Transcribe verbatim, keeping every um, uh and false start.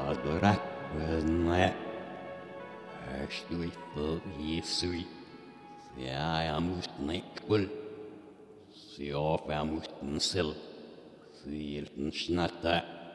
Adorat ne Ashtui for Yesui. Ja, moest nekul. Si of, jeg moest en selv. Sielten snatta.